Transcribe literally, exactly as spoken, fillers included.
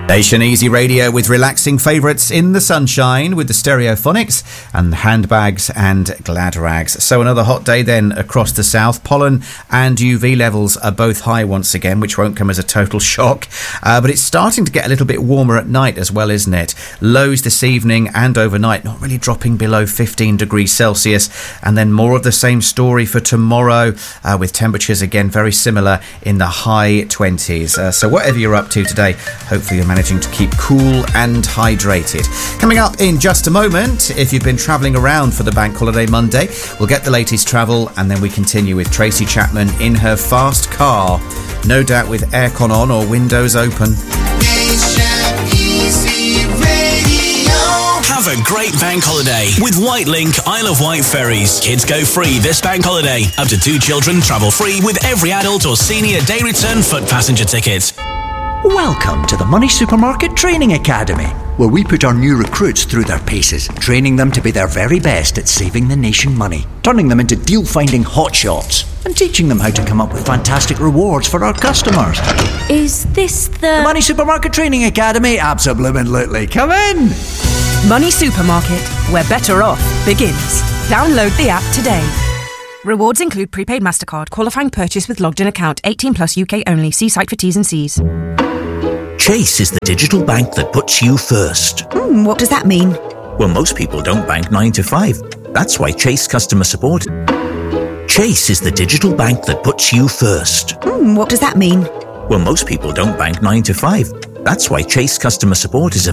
Nation Easy Radio with relaxing favourites in the sunshine with the Stereophonics and Handbags and Glad Rags. So another hot day then across the south. Pollen and U V levels are both high once again, which won't come as a total shock. Uh, but it's starting to get a little bit warmer at night as well, isn't it? Lows this evening and overnight not really dropping below fifteen degrees Celsius. And then more of the same story for tomorrow uh, with temperatures again very similar in the high twenties. Uh, so whatever you're up to today, hopefully you're managing to keep cool and hydrated. Coming up in just a moment, if you've been travelling around for the Bank Holiday Monday, we'll get the latest travel and then we continue with Tracy Chapman in her fast car, no doubt with aircon on or windows open. Have a great bank holiday with Whitelink Isle of Wight ferries. Kids go free this bank holiday. Up to two children travel free with every adult or senior day return foot passenger ticket. Welcome to the Money Supermarket Training Academy, where we put our new recruits through their paces, training them to be their very best at saving the nation money, turning them into deal-finding hotshots, and teaching them how to come up with fantastic rewards for our customers. Is this the... The Money Supermarket Training Academy? Absolutely. Come in! Money Supermarket, where better off begins. Download the app today. Rewards include prepaid MasterCard, qualifying purchase with logged-in account, eighteen plus U K only. See site for T's and C's. Chase is the digital bank that puts you first. Hmm, what does that mean? Well, most people don't bank nine to five. That's why Chase Customer Support. Chase is the digital bank that puts you first. Hmm, what does that mean? Well, most people don't bank nine to five. That's why Chase Customer Support is